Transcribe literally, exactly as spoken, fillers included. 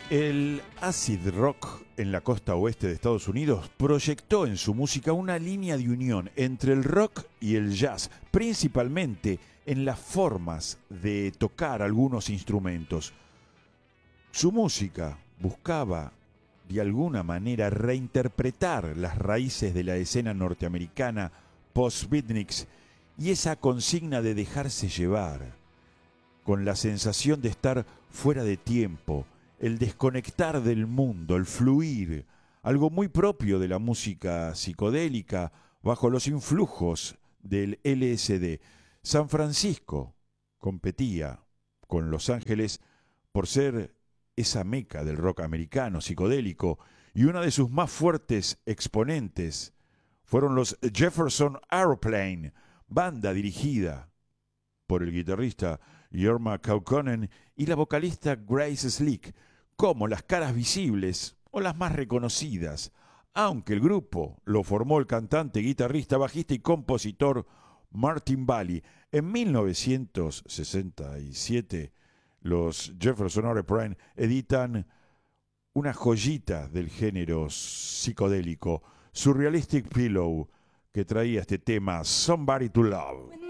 El acid rock en la costa oeste de Estados Unidos proyectó en su música una línea de unión entre el rock y el jazz, principalmente en las formas de tocar algunos instrumentos. Su música buscaba de alguna manera reinterpretar las raíces de la escena norteamericana post-beatniks y esa consigna de dejarse llevar, con la sensación de estar fuera de tiempo, el desconectar del mundo, el fluir, algo muy propio de la música psicodélica bajo los influjos del L S D. San Francisco competía con Los Ángeles por ser esa meca del rock americano psicodélico, y una de sus más fuertes exponentes fueron los Jefferson Aeroplane, banda dirigida por el guitarrista Jorma Kaukonen y la vocalista Grace Slick, como las caras visibles o las más reconocidas, aunque el grupo lo formó el cantante, guitarrista, bajista y compositor Martin Valli. En mil novecientos sesenta y siete, los Jefferson Airplane editan una joyita del género psicodélico, Surrealistic Pillow, que traía este tema Somebody to Love.